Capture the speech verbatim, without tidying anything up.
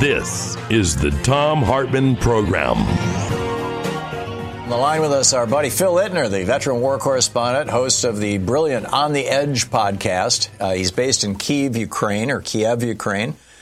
This is the Thom Hartmann Program. On the line with us, our buddy Phil Ittner, the veteran war correspondent, host of the brilliant On the Edge podcast. Uh, he's based in Kyiv, Ukraine, or Kiev, Ukraine.